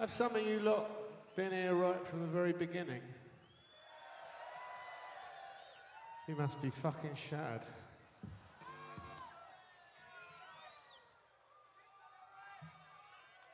Have some of you lot been here right from the very beginning? You must be fucking shattered.